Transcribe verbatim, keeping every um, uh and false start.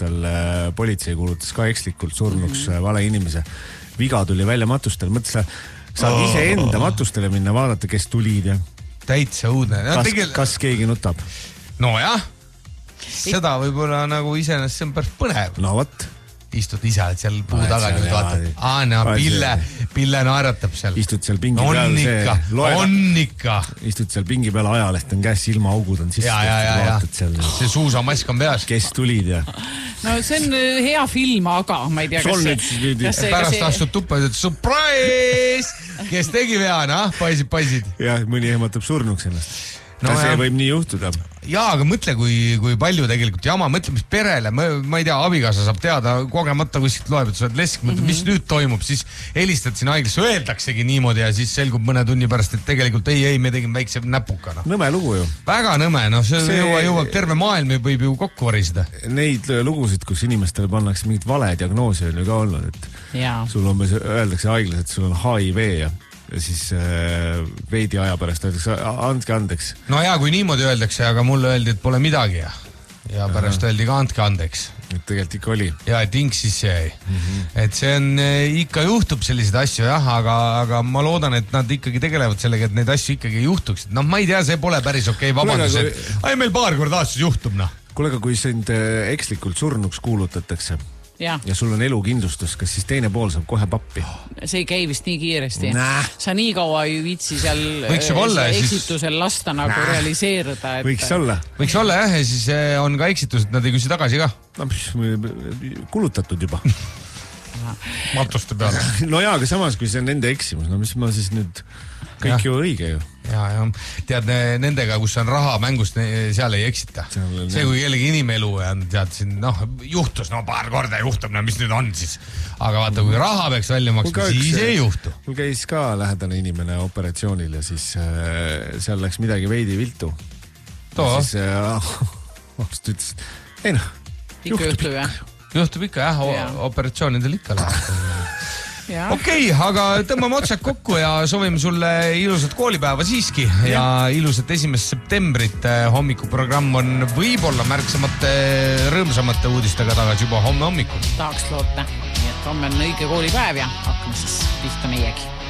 matustel politsei kuulutas ka ekslikult surnuks mm-hmm. vale inimese. Viga tuli välja matustel. Mõtles, saad oh. ise enda matustele minna, vaadata, kes tulid ja... Täitsa uudne. No, kas, tegel... kas keegi nutab? No jah. Seda võib-olla nagu iseenesest see on päris põnev. No võt. Istud ise seal puu taga nüüd vaatad. Aa, no, Pille, Pille naeratab seal. Istud seal pingi on peal. Ikka, see, on ikka. Istud seal pingi peal, ajaleht on käes, silmaaugud on sisse. Ja, ja, ja, ja. Seal. See suusamask on peas. Kes tulid ja... No see on hea film, aga ma ei tea, kas see... Kas see pärast see... astud tuppa ja ütled, surprise! Kes tegi vea, noh? Paisid, paisid. Ja, mõni ehmatab surnuks ennast. No, kas see jah. võib nii juhtuda? Jaa, aga mõtle, kui, kui palju tegelikult jama, mõtle, mis perele, ma, ma ei tea, abikaasa saab teada, kogemata kuskilt loeb, et sa oled lesk, mõtle, mm-hmm. mis nüüd toimub, siis helistad sinna haiglasse, öeldaksegi niimoodi ja siis selgub mõne tunni pärast, et tegelikult ei, ei, me tegime väikse näpuka. No. Nõme lugu ju. Väga nõme, no see, see... jõuab, jõuab terve maailm võib ju kokku variseda. Neid lugusid, kus inimestele pannakse mingit vale diagnoosi on ju ka olnud, et ja. Sul on, öeldakse haiglas, et sul on H I V ja ja siis äh, veidi aja pärast öeldakse, andke andeks. No jaa, kui niimoodi öeldakse, aga mulle öeldi, et pole midagi ja, ja pärast ja. Öeldi ka andke andeks. Et tegelikult ikka oli. Ja, et ink siis jäi. Mm-hmm. Et see on, ikka juhtub selliseid asju jah, aga, aga ma loodan, et nad ikkagi tegelevad sellega, et neid asju ikkagi juhtuks. No ma ei tea, see pole päris okei, vabandus, kui... et ai, meil paar kord aastas juhtub, noh. Kuule, kui sind ekslikult surnuks kuulutatakse ja. Ja sul on elukindlustus, kas siis teine pool saab kohe pappi? See ei käi vist nii kiiresti. Näh. Sa nii kaua ei viitsi seal olla, eksitusel lasta nagu Näh. Realiseerida. Et... Võiks olla. Võiks olla jah, ja siis on ka eksitus, et nad ei küsi tagasi ka. No, kulutatud juba. Matuste peale. No jaa, aga samas, kui see on nende eksimus, no mis ma siis nüüd, kõik ja. Ju õige ju. Ja, ja. Tead, nendega, kus on raha mängust, seal ei eksita. Seal see, kui kellegi inimelu on, tead, siin, noh, juhtus, no paar korda juhtub, no mis nüüd on siis. Aga vaata, kui raha peaks välja maksma, siis ei juhtu. Mul käis ka lähedane inimene operatsioonil ja siis äh, seal läks midagi veidi viltu. Too? Siis äh, arst ütles, ei noh, juhtub ikka. Ja. Juhtub ikka, jah, ja. Operatsioonidel ikka läheb. Okei, okay, aga tõmbame otsad kokku ja soovime sulle ilusat koolipäeva siiski ja, ja ilusat esimest septembrit. Hommikuprogramm on võib-olla märksamate, rõõmsamate uudistega tagasi juba homme hommikul. Tahaks loota, nii et homme on õige koolipäev ja hakkame siis pihta meiegi.